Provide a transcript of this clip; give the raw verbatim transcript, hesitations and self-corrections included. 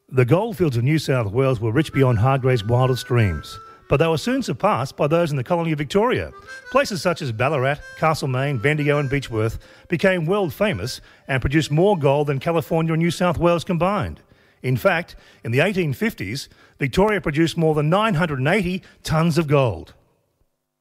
The goldfields of New South Wales were rich beyond Hargreaves' wildest dreams, but they were soon surpassed by those in the colony of Victoria. Places such as Ballarat, Castlemaine, Bendigo and Beechworth became world famous and produced more gold than California and New South Wales combined. In fact, in the eighteen fifties, Victoria produced more than nine hundred eighty tonnes of gold.